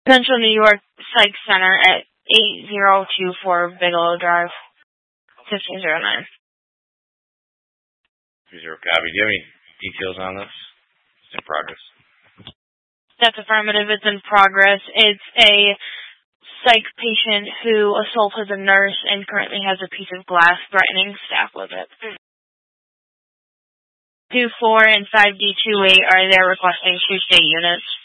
Central New York Psych Center at 8024 Bigelow Drive, 1509. 30 copy. Do you have any details on this? It's in progress. That's affirmative. It's in progress. It's a psych patient who assaulted a nurse and currently has a piece of glass threatening staff with it. 24 and 5D28 are there requesting 2 state units.